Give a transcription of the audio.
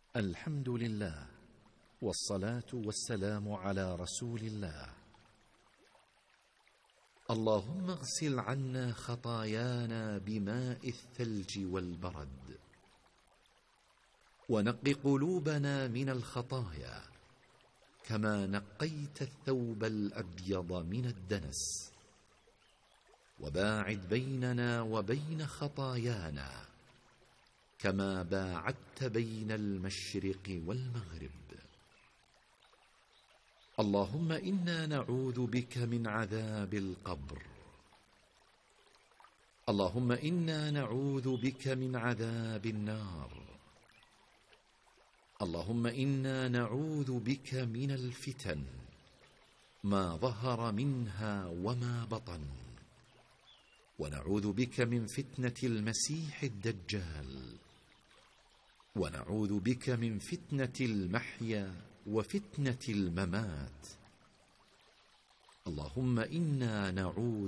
الحمد لله، والصلاة والسلام على رسول الله. اللهم اغسل عنا خطايانا بماء الثلج والبرد، ونق قلوبنا من الخطايا كما نقيت الثوب الأبيض من الدنس، وباعد بيننا وبين خطايانا كما باعدت بين المشرق والمغرب. اللهم إنا نعوذ بك من عذاب القبر. اللهم إنا نعوذ بك من عذاب النار. اللهم إنا نعوذ بك من الفتن ما ظهر منها وما بطن، ونعوذ بك من فتنة المسيح الدجال، ونعوذ بك من فتنة المحيا وفتنة الممات. اللهم إنا نعوذ